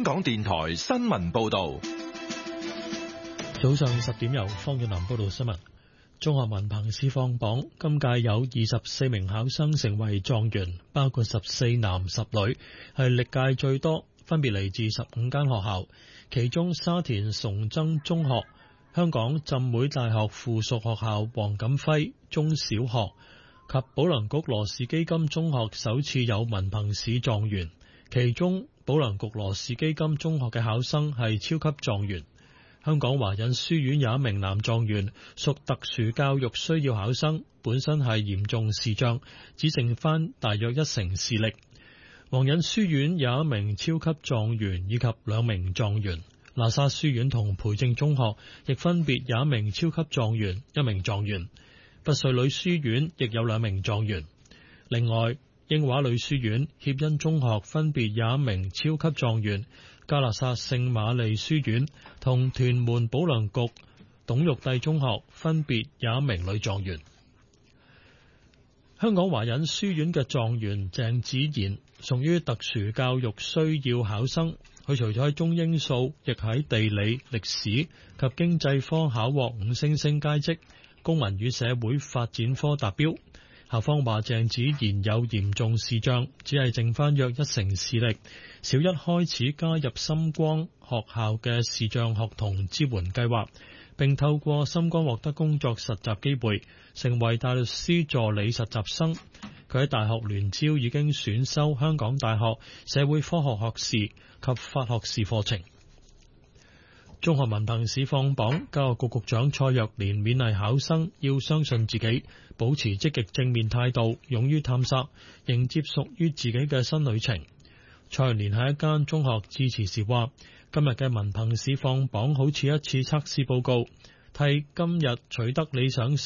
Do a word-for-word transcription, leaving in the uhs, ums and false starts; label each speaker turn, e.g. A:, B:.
A: 港電台新聞報道。
B: 早上十點由方遠南報道新聞。中學文憑試放榜，今屆有二十四名考生成為狀元，包括十四男十女，係歷屆最多，分別嚟自十五間學校。其中沙田崇真中學、香港浸會大學附屬學校黃錦輝中小學及保良局羅氏基金中學首次有文憑試狀元，其中保良局羅氏基金中學嘅考生係超級狀元。香港華仁書院有一名男狀元，屬特殊教育需要考生，本身係嚴重視障，只剩翻大約一成視力。皇仁書院有一名超級狀元以及兩名狀元。喇沙書院同培正中學亦分別有一名超級狀元、一名狀元。拔萃女書院亦有兩名狀元。另外，英華女書院、協恩中學分別有一名超級狀元。加勒薩聖瑪利書院同屯門保良局董玉帝中學分別有一名女狀元。香港華仁書院嘅狀元鄭子賢屬於特殊教育需要考生，佢除咗喺中英數，亦喺地理、歷史及經濟科考獲五星星佳績，公民與社會發展科達標。校方話鄭子賢有嚴重視障，只係剩翻約一成視力。小一開始加入深光學校嘅視障學童支援計劃，並透過深光獲得工作實習機會，成為大律師助理實習生。佢喺大學聯招已經選修香港大學社會科學學士及法學士課程。中學文憑試放榜，教育局局長蔡若蓮勉勵考生要相信自己，保持積極正面態度，勇於探索，迎接屬於自己嘅新旅程。蔡若蓮喺一間中學致辭時話：今日嘅文憑試放榜好似一次測試報告，替今日取得理想